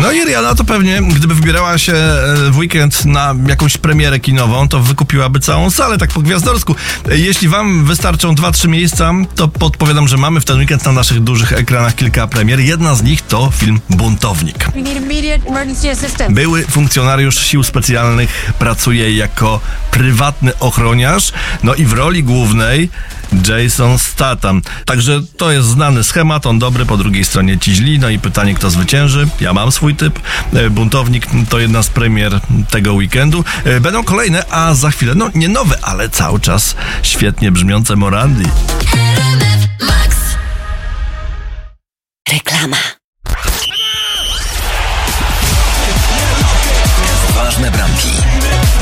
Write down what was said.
No i Rihanna to pewnie, gdyby wybierała się w weekend na jakąś premierę kinową, to wykupiłaby całą salę, tak po gwiazdorsku. Jeśli wam wystarczą 2-3 miejsca, to podpowiadam, że mamy w ten weekend na naszych dużych ekranach kilka premier. Jedna z nich to film Buntownik. Były funkcjonariusz sił specjalnych pracuje jako prywatny ochroniarz, no i w roli głównej Jason Statham. Także to jest znany schemat, on dobry, po drugiej stronie ci źli, no i pytanie, kto zwycięży. Ja mam swój typ. Buntownik to jedna z premier tego weekendu. Będą kolejne, a za chwilę, no nie nowe, ale cały czas świetnie brzmiące Morandi. Reklama.